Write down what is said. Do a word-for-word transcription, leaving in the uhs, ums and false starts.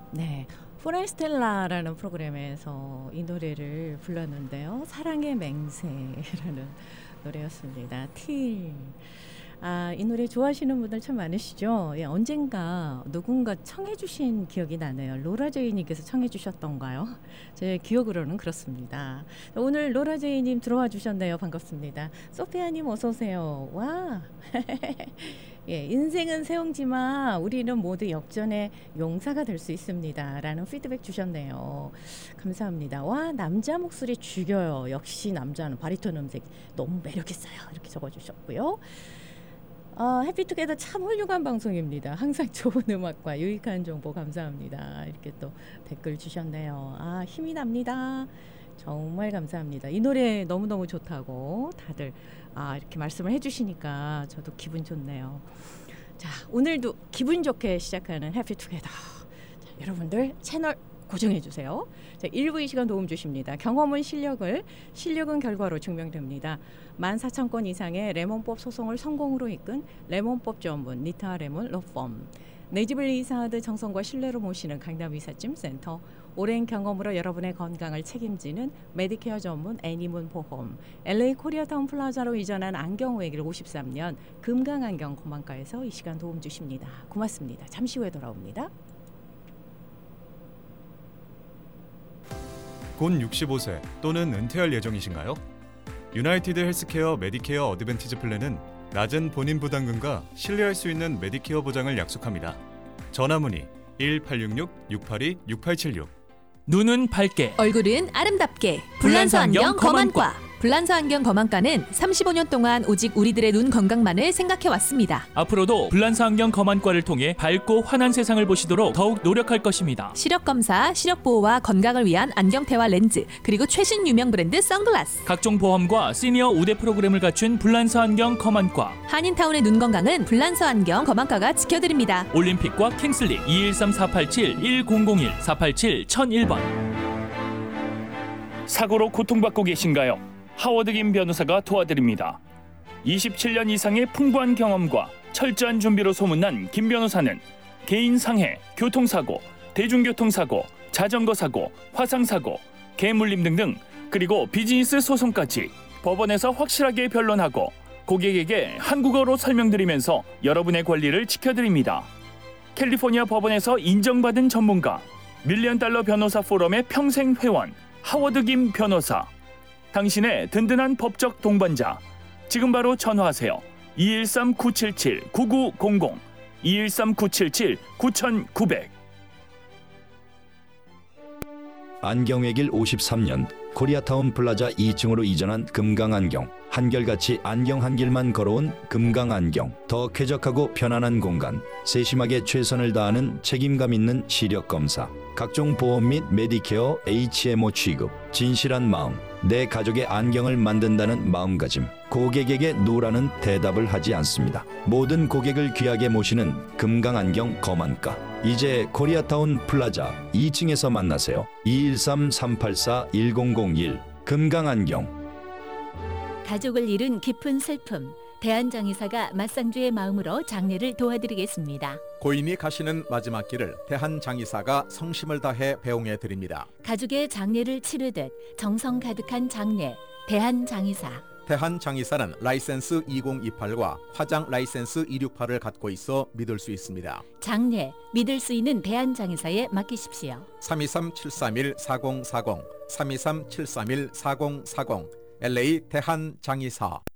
네, 포레스텔라라는 프로그램에서 이 노래를 불렀는데요. 사랑의 맹세라는 노래였습니다. 틸. 아, 이 노래 좋아하시는 분들 참 많으시죠? 예, 언젠가 누군가 청해 주신 기억이 나네요. 로라 제이님께서 청해 주셨던가요? 제 기억으로는 그렇습니다. 오늘 로라 제이님 들어와 주셨네요. 반갑습니다. 소피아님 어서 오세요. 와. 예, 인생은 세옹지만 우리는 모두 역전의 용사가 될 수 있습니다. 라는 피드백 주셨네요. 감사합니다. 와, 남자 목소리 죽여요. 역시 남자는 바리톤 음색 너무 매력있어요. 이렇게 적어주셨고요. 아, 해피투게더 참 훌륭한 방송입니다. 항상 좋은 음악과 유익한 정보 감사합니다. 이렇게 또 댓글 주셨네요. 아, 힘이 납니다. 정말 감사합니다. 이 노래 너무너무 좋다고 다들 아, 이렇게 말씀을 해주시니까 저도 기분 좋네요. 자, 오늘도 기분 좋게 시작하는 해피투게더. 자, 여러분들 채널 고정해주세요. 자, 일부 이 시간 도움 주십니다. 경험은 실력을, 실력은 결과로 증명됩니다. 만 사천 건 이상의 레몬법 소송을 성공으로 이끈 레몬법 전문 니타 레몬 로펌. 내 집을 이사하듯 정성과 신뢰로 모시는 강남 이삿짐 센터. 오랜 경험으로 여러분의 건강을 책임지는 메디케어 전문 애니문 보험. 엘에이 코리아타운 플라자로 이전한 안경외길 오십삼 년 금강안경 고만가에서 이 시간 도움 주십니다. 고맙습니다. 잠시 후에 돌아옵니다. 곧 육십오 세 또는 은퇴할 예정이신가요? 유나이티드 헬스케어 메디케어 어드밴티지 플랜은 낮은 본인 부담금과 신뢰할 수 있는 메디케어 보장을 약속합니다. 전화 문의 일 팔육육 육팔이 육팔칠육. 눈은 밝게, 얼굴은 아름답게. 불란서 안경 검안과. 불란서 안경 검안과는 삼십오 년 동안 오직 우리들의 눈 건강만을 생각해왔습니다. 앞으로도 불란서 안경 검안과를 통해 밝고 환한 세상을 보시도록 더욱 노력할 것입니다. 시력 검사, 시력 보호와 건강을 위한 안경테와 렌즈, 그리고 최신 유명 브랜드 선글라스. 각종 보험과 시니어 우대 프로그램을 갖춘 불란서 안경 검안과. 한인타운의 눈 건강은 불란서 안경 검안과가 지켜드립니다. 올림픽과 킹슬리 이일삼 사팔칠 일공공일 사팔칠 천일 번. 사고로 고통받고 계신가요? 하워드 김 변호사가 도와드립니다. 이십칠 년 이상의 풍부한 경험과 철저한 준비로 소문난 김 변호사는 개인 상해, 교통사고, 대중교통사고, 자전거 사고, 화상사고, 개물림 등등, 그리고 비즈니스 소송까지 법원에서 확실하게 변론하고 고객에게 한국어로 설명드리면서 여러분의 권리를 지켜드립니다. 캘리포니아 법원에서 인정받은 전문가, 밀리언 달러 변호사 포럼의 평생 회원, 하워드 김 변호사. 당신의 든든한 법적 동반자. 지금 바로 전화하세요. 이일삼 구칠칠 구구공공 이일삼 구칠칠 구구공공. 안경외길 오십삼 년 코리아타운 플라자 이 층으로 이전한 금강안경. 한결같이 안경 한 길만 걸어온 금강안경. 더 쾌적하고 편안한 공간. 세심하게 최선을 다하는 책임감 있는 시력검사. 각종 보험 및 메디케어 에이치엠오 취급. 진실한 마음. 내 가족의 안경을 만든다는 마음가짐. 고객에게 노라는 대답을 하지 않습니다. 모든 고객을 귀하게 모시는 금강안경 검안과. 이제 코리아타운 플라자 이 층에서 만나세요. 이일삼 삼팔사 일공공일. 금강안경. 가족을 잃은 깊은 슬픔. 대한장의사가 맞상주의 마음으로 장례를 도와드리겠습니다. 고인이 가시는 마지막 길을 대한장의사가 성심을 다해 배웅해 드립니다. 가족의 장례를 치르듯 정성 가득한 장례. 대한장의사. 대한장의사는 라이센스 이공이팔과 화장 라이센스 이백육십팔을 갖고 있어 믿을 수 있습니다. 장례, 믿을 수 있는 대한장의사에 맡기십시오. 삼이삼 칠삼일 사공사공 삼이삼 칠삼일 사공사공 엘에이 대한장의사.